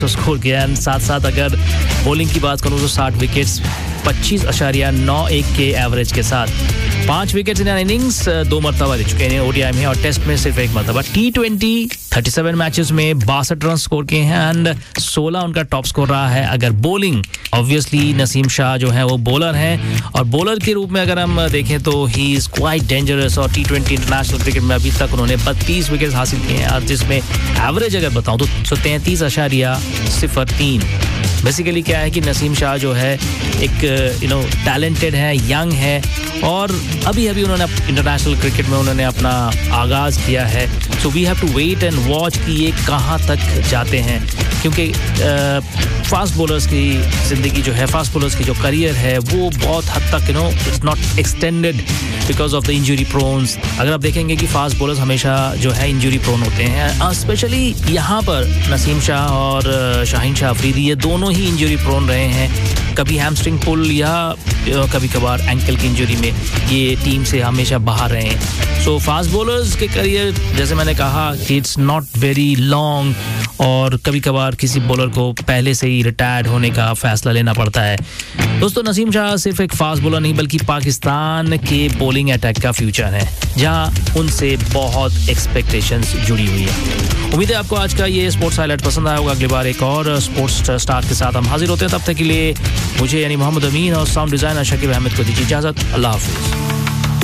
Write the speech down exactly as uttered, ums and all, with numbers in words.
तो स्कोर किया है। साथ साथ अगर बॉलिंग की बात करूं तो साठ विकेट्स पच्चीस अशारिया नौ एक के एवरेज के साथ पांच विकेट्स इन इनिंग्स दो मरतबा ले चुके हैं ओडीआई में और टेस्ट में सिर्फ एक मरतबा। टी ट्वेंटी सैंतीस मैचेस में बासठ रन स्कोर किए हैं एंड सोलह उनका टॉप स्कोर रहा है। अगर बॉलिंग ऑब्वियसली नसीम शाह जो है वो बॉलर हैं और बॉलर के रूप में अगर हम देखें तो ही इज क्वाइट डेंजरस और टी ट्वेंटी इंटरनेशनल क्रिकेट में अभी तक उन्होंने बत्तीस विकेट हासिल किए हैं और जिसमें एवरेज अगर बताऊं तो तैंतीस अशारिया सिफर तीन। बेसिकली क्या है कि नसीम शाह जो है एक यू नो टैलेंटेड है, यंग है और अभी अभी उन्होंने इंटरनेशनल क्रिकेट में उन्होंने अपना आगाज़ किया है। So we have to wait and watch कि ये कहाँ तक जाते हैं क्योंकि फास्ट बॉलर्स की ज़िंदगी जो है, फास्ट बॉलर्स की जो करियर है वो बहुत हद तक you know it's not extended because of the injury prawns. अगर आप देखेंगे कि फास्ट बॉलर्स हमेशा जो है इंजरी प्रोन होते हैं, स्पेशली यहाँ पर नसीम शाह और शाहीन शाह अफरीदी ये दोनों ही इंजरी प्रोन रहे हैं। कभी हैमस्ट्रिंग पुल या कभी कभार एंकल की इंजरी में ये टीम से हमेशा बाहर रहे हैं। सो फास्ट बॉलर्स के करियर जैसे मैंने कहा कि इट्स नॉट वेरी लॉन्ग और कभी कभार किसी बॉलर को पहले से ही रिटायर्ड होने का फैसला लेना पड़ता है। दोस्तों नसीम शाह सिर्फ एक फास्ट बॉलर नहीं बल्कि पाकिस्तान के बॉलिंग अटैक का फ्यूचर है जहां उनसे बहुत एक्सपेक्टेशंस जुड़ी हुई है। उम्मीद है आपको आज का ये स्पोर्ट्स हाईलाइट पसंद आया होगा। अगली बार एक और स्पोर्ट्स स्टार के साथ हम हाजिर होते हैं। तब तक के लिए मुझे यानी मोहम्मद अमीन और साउंड डिजाइनर शकीब अहमद को दीजिए इजाजत। अल्लाह हाफिज।